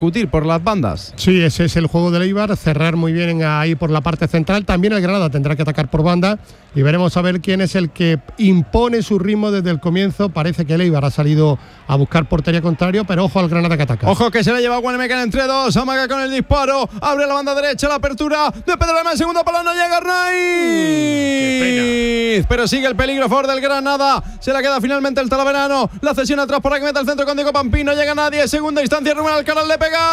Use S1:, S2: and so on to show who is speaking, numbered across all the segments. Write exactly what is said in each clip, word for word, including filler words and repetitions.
S1: discutir por las bandas.
S2: Sí, ese es el juego del Eibar, cerrar muy bien ahí por la parte central. También el Granada tendrá que atacar por banda y veremos a ver quién es el que impone su ritmo desde el comienzo. Parece que el Eibar ha salido a buscar portería contrario, pero ojo al Granada que ataca.
S1: Ojo que se le lleva a Guanemecán entre dos, amaga con el disparo, abre la banda derecha, la apertura de Pedro Lema, el segundo palo, no llega Raiz, pero sigue el peligro a favor del Granada, se la queda finalmente el Talaverano, la cesión atrás por aquí, mete al centro con Diego Pampín, no llega nadie, segunda instancia, Rubén Alcaraz le pega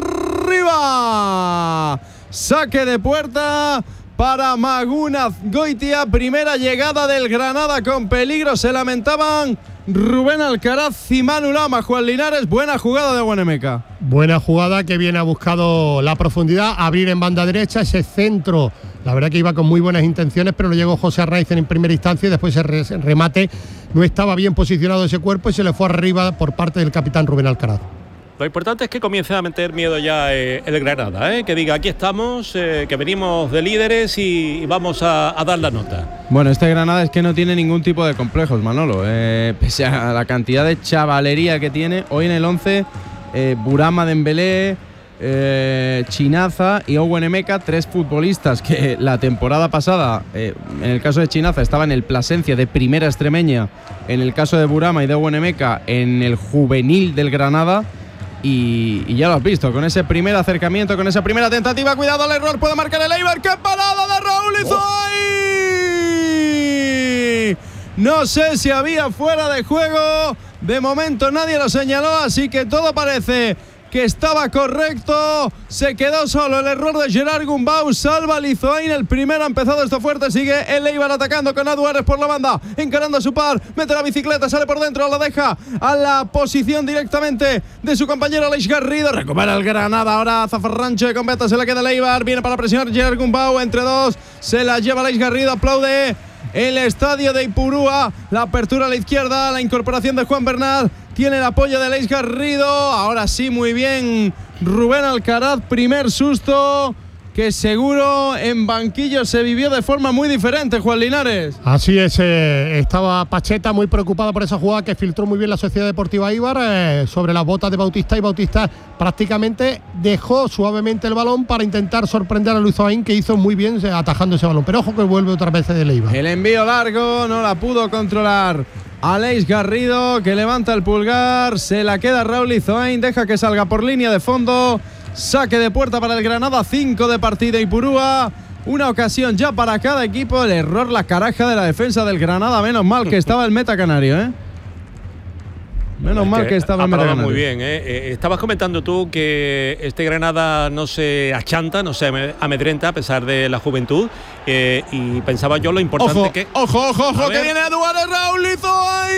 S1: arriba, saque de puerta para Maguna Goitia, primera llegada del Granada con peligro, se lamentaban Rubén Alcaraz y Manu Lama. Juan Linares, buena jugada de Guanemeca.
S2: Buena jugada que viene ha buscado la profundidad, abrir en banda derecha, ese centro, la verdad que iba con muy buenas intenciones, pero no llegó José Arnaiz en primera instancia y después ese remate no estaba bien posicionado ese cuerpo y se le fue arriba por parte del capitán Rubén Alcaraz.
S3: Lo importante es que comience a meter miedo ya eh, el Granada, eh, que diga aquí estamos, eh, que venimos de líderes y, y vamos a, a dar la nota.
S1: Bueno, este Granada es que no tiene ningún tipo de complejos, Manolo, eh, pese a la cantidad de chavalería que tiene. Hoy en el once, eh, Burama Dembélé, eh, Chinaza y Owen Emeka, tres futbolistas que la temporada pasada, eh, en el caso de Chinaza, estaba en el Plasencia de primera extremeña, en el caso de Burama y de Owen Emeka en el juvenil del Granada. Y, y ya lo has visto, con ese primer acercamiento, con esa primera tentativa, cuidado al error, puede marcar el Eibar. ¡Qué parada de Raúl Izoay! No sé si había fuera de juego, de momento nadie lo señaló, así que todo parece que estaba correcto, se quedó solo el error de Gerard Gumbau, salva Lizoain, el primero ha empezado esto fuerte, sigue el Eibar atacando con Aduares por la banda, encarando a su par, mete la bicicleta, sale por dentro, la deja a la posición directamente de su compañero Aleix Garrido, recupera el Granada, ahora Zafarrancho con Beta, se la queda el Eibar, viene para presionar Gerard Gumbau, entre dos, se la lleva Aleix Garrido, aplaude el estadio de Ipurúa, la apertura a la izquierda, la incorporación de Juan Bernal, tiene el apoyo de Aleix Garrido, ahora sí muy bien Rubén Alcaraz, primer susto que seguro en banquillo se vivió de forma muy diferente, Juan Linares.
S2: Así es, eh, estaba Pacheta muy preocupada por esa jugada que filtró muy bien la Sociedad Deportiva Eibar eh, sobre las botas de Bautista, y Bautista prácticamente dejó suavemente el balón para intentar sorprender a Luis Oain, que hizo muy bien atajando ese balón, pero ojo que vuelve otra vez del Eibar.
S1: El envío largo no la pudo controlar Aleix Garrido, que levanta el pulgar, se la queda Raúl Izoain, deja que salga por línea de fondo, saque de puerta para el Granada, cinco de partida Ipurúa, una ocasión ya para cada equipo, el error, la caraja de la defensa del Granada, menos mal que estaba el meta canario, ¿eh? Menos mal que estaba el meta canario.
S3: Muy bien, ¿eh? Eh, estabas comentando tú que este Granada no se achanta, no se amedrenta a pesar de la juventud, eh, y pensaba yo lo importante
S1: ojo,
S3: que…
S1: ¡Ojo, ojo, ojo! ¡Que viene Eduardo Raúl Izoain!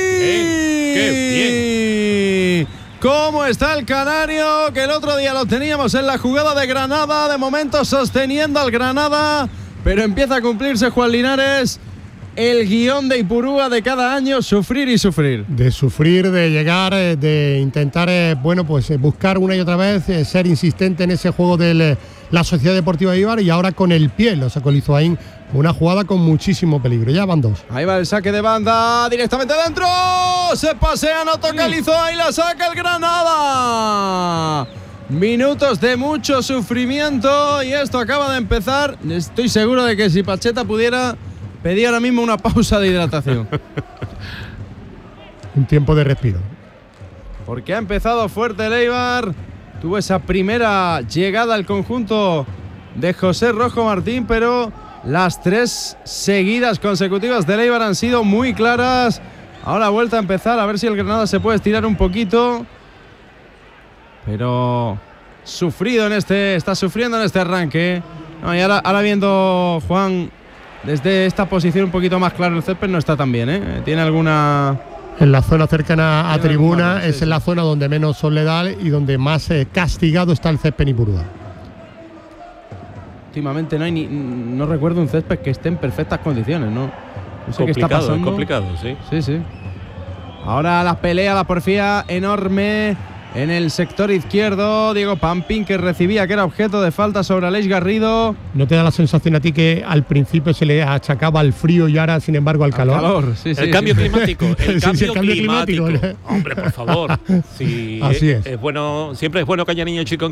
S3: ¡Qué bien!
S1: ¿Cómo está el canario? Que el otro día lo teníamos en la jugada de Granada, de momento sosteniendo al Granada, pero empieza a cumplirse, Juan Linares, el guión de Ipurúa de cada año, sufrir y sufrir.
S2: De sufrir, de llegar, de intentar, bueno, pues buscar una y otra vez, ser insistente en ese juego de la Sociedad Deportiva Eibar, y ahora con el pie, lo sacó Izoain, una jugada con muchísimo peligro. Ya van dos.
S1: Ahí va el saque de banda, directamente dentro, se pasea, no toca el Izoain, la saca el Granada. Minutos de mucho sufrimiento y esto acaba de empezar. Estoy seguro de que si Pacheta pudiera, pedí ahora mismo una pausa de hidratación.
S2: Un tiempo de respiro.
S1: Porque ha empezado fuerte el Eibar. Tuvo esa primera llegada al conjunto de José Rojo Martín, pero las tres seguidas consecutivas del Eibar han sido muy claras. Ahora vuelta a empezar, a ver si el Granada se puede estirar un poquito. Pero sufrido en este, está sufriendo en este arranque. No, y ahora, ahora viendo, Juan, desde esta posición un poquito más claro el césped, no está tan bien, ¿eh? Tiene alguna…
S2: En la zona cercana a tribuna, sí, es sí. En la zona donde menos sol le da y donde más eh, castigado está el césped en Ipurúa.
S1: Últimamente no hay ni, no recuerdo un césped que esté en perfectas condiciones, ¿no? No sé qué está pasando.
S3: Es complicado, sí.
S1: Sí, sí. Ahora la pelea, la porfía enorme en el sector izquierdo. Diego Pampín, que recibía, que era objeto de falta sobre Aleix Garrido.
S2: ¿No te da la sensación a ti que al principio se le achacaba al frío y ahora, sin embargo, al calor?
S1: Al calor, sí, sí.
S3: El cambio
S1: sí.
S3: climático. El,
S2: sí,
S3: cambio,
S2: sí, el cambio
S3: climático.
S2: climático.
S3: Hombre, por favor. Sí,
S2: así
S3: es,
S2: es.
S3: es bueno, siempre es bueno que haya niños chicos